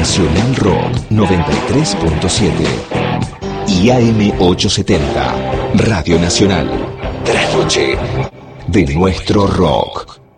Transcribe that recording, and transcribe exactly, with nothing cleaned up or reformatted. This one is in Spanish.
Nacional Rock noventa y tres punto siete y A M ochocientos setenta, Radio Nacional. Trasnoche de nuestro rock.